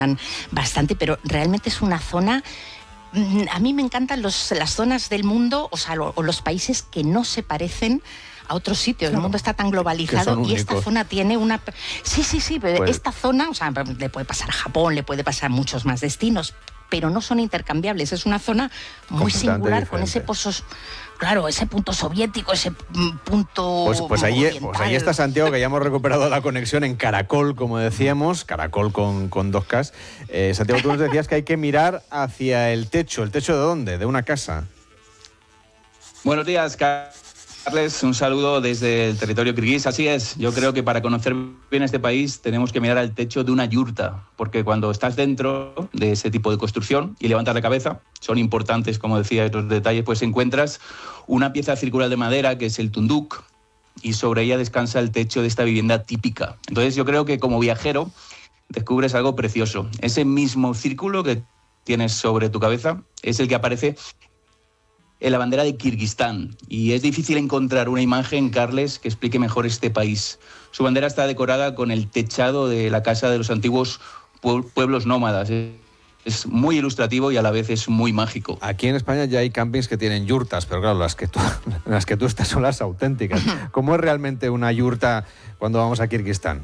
bastante, pero realmente es una zona... A mí me encantan las zonas del mundo, o sea, o los países que no se parecen a otros sitios. Claro. El mundo está tan globalizado y esta zona tiene una... Sí, pues... esta zona, o sea, le puede pasar a Japón, le puede pasar a muchos más destinos, pero no son intercambiables. Es una zona muy singular, con ese claro, ese punto soviético, ese punto pues ahí está Santiago, que ya hemos recuperado la conexión en Caracol, como decíamos, Caracol con 2Ks. Santiago, tú nos decías que hay que mirar hacia el techo. ¿El techo de dónde? ¿De una casa? Buenos días, Carles, un saludo desde el territorio kirguís. Así es, yo creo que para conocer bien este país tenemos que mirar al techo de una yurta, porque cuando estás dentro de ese tipo de construcción y levantas la cabeza, son importantes, como decía, estos detalles, pues encuentras una pieza circular de madera que es el tunduk y sobre ella descansa el techo de esta vivienda típica. Entonces yo creo que como viajero descubres algo precioso. Ese mismo círculo que tienes sobre tu cabeza es el que aparece en la bandera de Kirguistán, y es difícil encontrar una imagen, Carles, que explique mejor este país. Su bandera está decorada con el techado de la casa de los antiguos pueblos nómadas. Es muy ilustrativo y a la vez es muy mágico. Aquí en España ya hay campings que tienen yurtas, pero claro, las que tú estás son las auténticas. ¿Cómo es realmente una yurta cuando vamos a Kirguistán?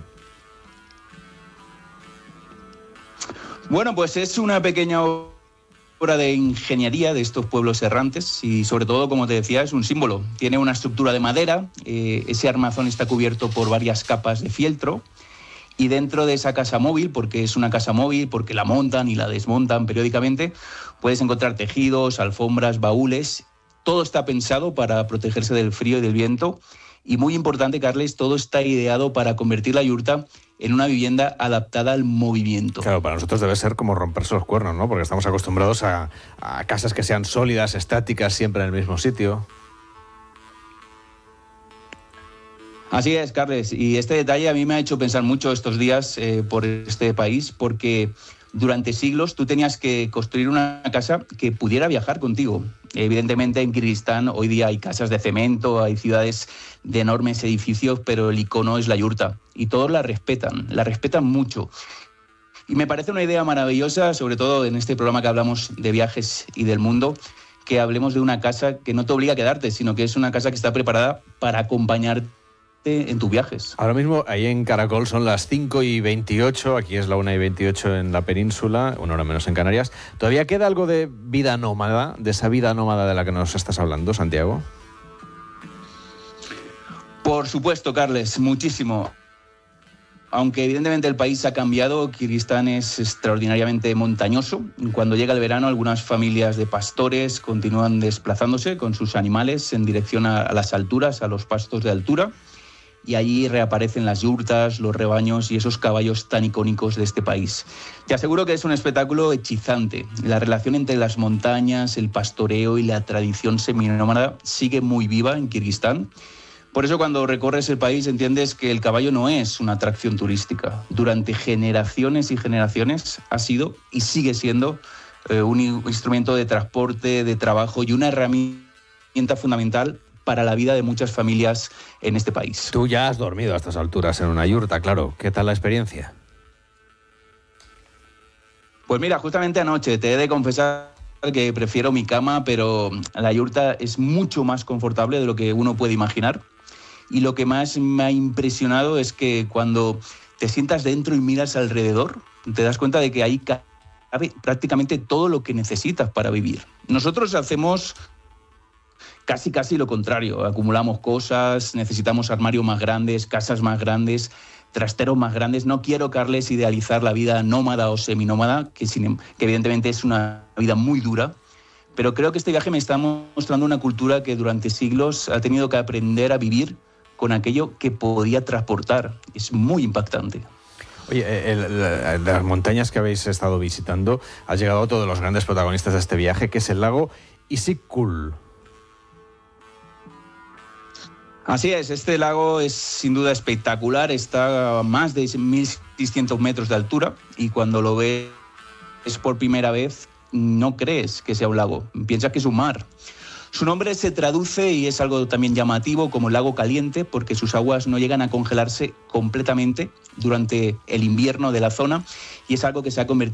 Bueno, pues es una pequeña obra de ingeniería de estos pueblos errantes y sobre todo, como te decía, es un símbolo. Tiene una estructura de madera, ese armazón está cubierto por varias capas de fieltro y dentro de esa casa móvil, porque es una casa móvil, porque la montan y la desmontan periódicamente, puedes encontrar tejidos, alfombras, baúles. Todo está pensado para protegerse del frío y del viento y, muy importante, Carles, todo está ideado para convertir la yurta en una vivienda adaptada al movimiento. Claro, para nosotros debe ser como romperse los cuernos, ¿no? Porque estamos acostumbrados a casas que sean sólidas, estáticas, siempre en el mismo sitio. Así es, Carles. Y este detalle a mí me ha hecho pensar mucho estos días por este país, porque durante siglos tú tenías que construir una casa que pudiera viajar contigo. Evidentemente en Kirguistán hoy día hay casas de cemento, hay ciudades de enormes edificios, pero el icono es la yurta y todos la respetan mucho. Y me parece una idea maravillosa, sobre todo en este programa que hablamos de viajes y del mundo, que hablemos de una casa que no te obliga a quedarte, sino que es una casa que está preparada para acompañarte en tus viajes. Ahora mismo ahí en Caracol son las 5:28, aquí es la 1:28 en la península, una hora menos en Canarias. ¿Todavía queda algo de vida nómada, de esa vida nómada de la que nos estás hablando, Santiago? Por supuesto, Carles, muchísimo. Aunque evidentemente el país ha cambiado, Kirguistán es extraordinariamente montañoso. Cuando llega el verano, algunas familias de pastores continúan desplazándose con sus animales en dirección a las alturas, a los pastos de altura. Y allí reaparecen las yurtas, los rebaños y esos caballos tan icónicos de este país. Te aseguro que es un espectáculo hechizante. La relación entre las montañas, el pastoreo y la tradición seminómada sigue muy viva en Kirguistán. Por eso cuando recorres el país entiendes que el caballo no es una atracción turística. Durante generaciones y generaciones ha sido y sigue siendo un instrumento de transporte, de trabajo y una herramienta fundamental para la vida de muchas familias en este país. Tú ya has dormido a estas alturas en una yurta, claro. ¿Qué tal la experiencia? Pues mira, justamente anoche te he de confesar que prefiero mi cama, pero la yurta es mucho más confortable de lo que uno puede imaginar. Y lo que más me ha impresionado es que cuando te sientas dentro y miras alrededor, te das cuenta de que ahí cabe prácticamente todo lo que necesitas para vivir. Nosotros hacemos casi lo contrario. Acumulamos cosas, necesitamos armarios más grandes, casas más grandes, trasteros más grandes. No quiero, Carles, idealizar la vida nómada o seminómada, que evidentemente es una vida muy dura, pero creo que este viaje me está mostrando una cultura que durante siglos ha tenido que aprender a vivir con aquello que podía transportar. Es muy impactante. Oye, de las montañas que habéis estado visitando, ha llegado a todos los grandes protagonistas de este viaje, que es el lago Issyk-Kul. Así es, este lago es sin duda espectacular, está a más de 1.600 metros de altura y cuando lo ves por primera vez no crees que sea un lago, piensas que es un mar. Su nombre se traduce, y es algo también llamativo, como lago caliente, porque sus aguas no llegan a congelarse completamente durante el invierno de la zona y es algo que se ha convertido